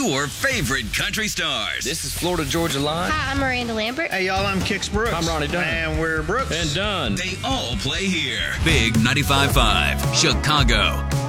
your favorite country stars. This is Florida Georgia Line. Hi, I'm Miranda Lambert. Hey, y'all, I'm Kix Brooks. I'm Ronnie Dunn. And we're Brooks. And Dunn. They all play here. Big 95.5, Chicago.